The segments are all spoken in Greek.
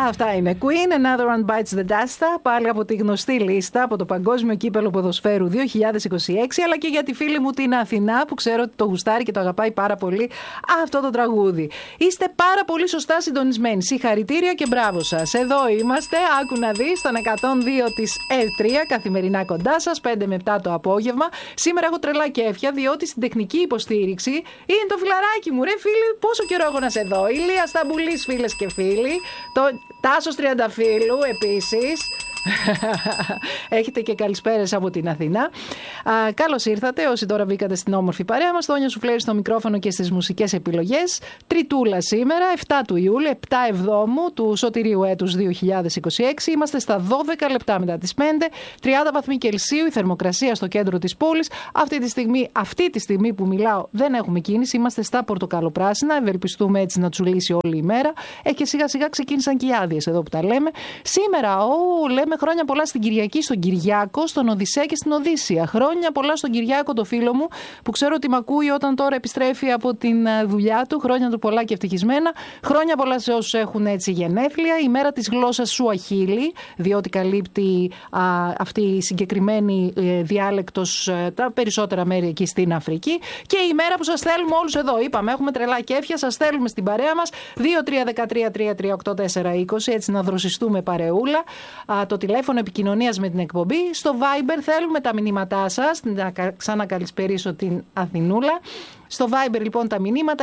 Αυτά είναι. Queen, Another One Bites the Dust. Πάλι από τη γνωστή λίστα από το Παγκόσμιο Κύπελλο Ποδοσφαίρου 2026. Αλλά και για τη φίλη μου την Αθηνά, που ξέρω ότι το γουστάρει και το αγαπάει πάρα πολύ αυτό το τραγούδι. Είστε πάρα πολύ σωστά συντονισμένοι. Συγχαρητήρια και μπράβο σας. Εδώ είμαστε. Άκου να δεις, στον 102 της L3, καθημερινά κοντά σας, 5 με 7 το απόγευμα. Σήμερα έχω τρελά κέφια, διότι στην τεχνική υποστήριξη είναι το φιλαράκι μου. Ρε φίλοι, πόσο καιρό έχω να σε δω. Ηλία Σταμπουλής, φίλες και φίλοι. Το Τάσος Τριανταφύλου επίσης. Έχετε και καλησπέρες από την Αθήνα. Καλώς ήρθατε όσοι τώρα μπήκατε στην όμορφη παρέα μας. Τόνιο Σουφλέρη στο μικρόφωνο και στις μουσικές επιλογές. Τριτούλα σήμερα, 7 του Ιούλη, 7 Εβδόμου του Σωτηρίου έτους 2026. Είμαστε στα 12 λεπτά μετά τις 5. 30 βαθμοί Κελσίου η θερμοκρασία στο κέντρο της πόλης. Αυτή τη στιγμή που μιλάω δεν έχουμε κίνηση. Είμαστε στα πορτοκαλοπράσινα. Ευελπιστούμε έτσι να τσουλήσει όλη η μέρα. Και σιγά σιγά ξεκίνησαν και οι άδειες εδώ που τα λέμε. Σήμερα, λέμε χρόνια πολλά στην Κυριακή, στον Κυριάκο, στον Οδυσσέα και στην Οδύσσια. Χρόνια πολλά στον Κυριάκο, το φίλο μου, που ξέρω ότι μ' ακούει όταν τώρα επιστρέφει από την δουλειά του. Χρόνια του πολλά και ευτυχισμένα. Χρόνια πολλά σε όσους έχουν έτσι γενέθλια. Η μέρα της γλώσσας Σουαχίλι, διότι καλύπτει αυτή η συγκεκριμένη διάλεκτος τα περισσότερα μέρη εκεί στην Αφρική. Και η μέρα που σας θέλουμε όλους εδώ. Είπαμε, έχουμε τρελά κέφια, σας θέλουμε στην παρέα μας. 2-3-13-3-3-8-4-20, έτσι να δροσιστούμε παρεούλα. Το τηλέφωνο επικοινωνίας με την εκπομπή. Στο Viber θέλουμε τα μηνύματά σας. Να ξανακαλησπερίσω την Αθηνούλα. Στο Viber λοιπόν τα μηνύματα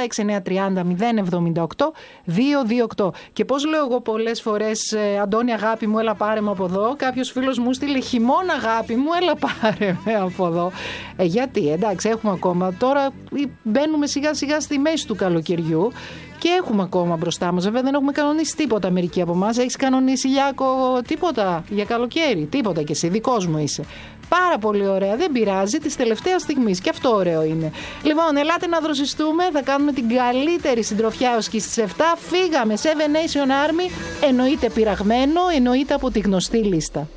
6930-078-228. Και πώς λέω εγώ πολλές φορές, Αντώνη αγάπη μου έλα πάρε με από εδώ. Κάποιος φίλος μου στείλε χειμώνα αγάπη μου έλα πάρε με από εδώ. Γιατί εντάξει έχουμε ακόμα, τώρα μπαίνουμε σιγά σιγά στη μέση του καλοκαιριού. Και έχουμε ακόμα μπροστά μας. Βέβαια δεν έχουμε κανονίσει τίποτα μερικοί από εμάς. Έχεις κανονίσει, Λιάκο, τίποτα για καλοκαίρι? Τίποτα κι εσύ, δικός μου είσαι. Πάρα πολύ ωραία, δεν πειράζει, της τελευταίας στιγμής. Και αυτό ωραίο είναι. Λοιπόν, ελάτε να δροσιστούμε. Θα κάνουμε την καλύτερη συντροφιά ως και στις 7. Φύγαμε. Seven Nation Army. Εννοείται πειραγμένο, εννοείται από τη γνωστή λίστα.